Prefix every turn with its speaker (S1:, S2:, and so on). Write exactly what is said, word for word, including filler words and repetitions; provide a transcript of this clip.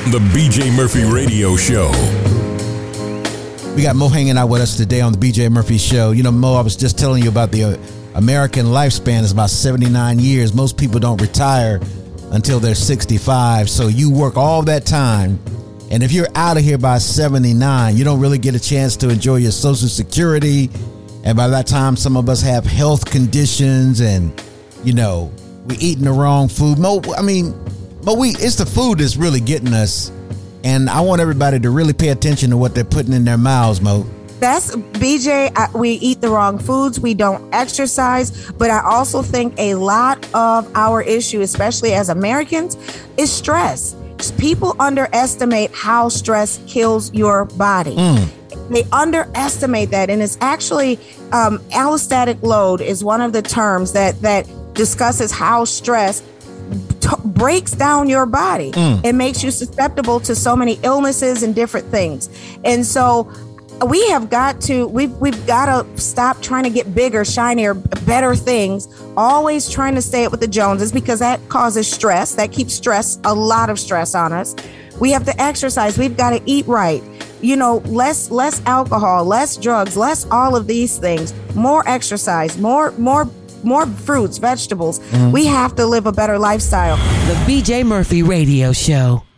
S1: on the B J Murphy Radio Show.
S2: We got Mo hanging out with us today on the B J Murphy Show. You know, Mo, I was just telling you about the uh, American lifespan is about seventy-nine years. Most people don't retire until they're sixty-five. So you work all that time. And if you're out of here by seventy-nine, you don't really get a chance to enjoy your Social Security. And by that time, some of us have health conditions and, you know, we eating the wrong food. Mo, I mean, Mo, we it's the food that's really getting us. And I want everybody to really pay attention to what they're putting in their mouths, Mo.
S3: That's B J. I, we eat the wrong foods. We don't exercise. But I also think a lot of our issue, especially as Americans, is stress. People underestimate how stress kills your body. Mm. They underestimate that. And it's actually um, allostatic load is one of the terms that that discusses how stress t- breaks down your body. Mm. It makes you susceptible to so many illnesses and different things. And so we have got to, we've, we've got to stop trying to get bigger, shinier, better things, always trying to stay up with the Joneses, because that causes stress. That keeps stress, a lot of stress on us. We have to exercise. We've got to eat right. You know, less, less alcohol, less drugs, less all of these things, more exercise, more, more, more fruits, vegetables. Mm-hmm. We have to live a better lifestyle.
S4: The B J Murphy Radio Show.